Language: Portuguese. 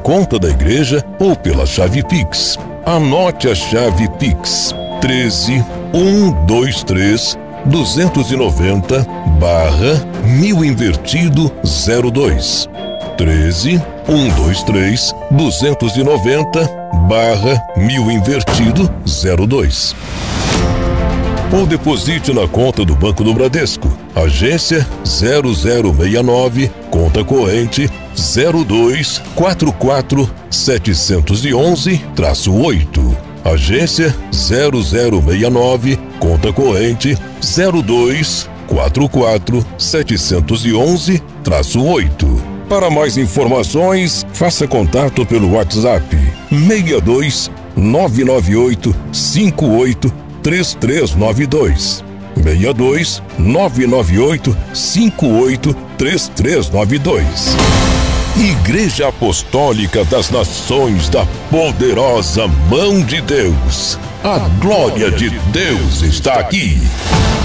conta da igreja ou pela chave Pix. Anote a chave Pix: 13 123 290/1000 invertido 02. 13 123 290/1000 invertido 02. Ou deposite na conta do Banco do Bradesco, agência 0069, conta corrente 0244711-8. Agência 0069, conta corrente 0244711-8. Para mais informações, faça contato pelo WhatsApp 62 998 58 3392. 62 998 58 3392. Igreja Apostólica das Nações da Poderosa Mão de Deus. A glória de Deus está aqui.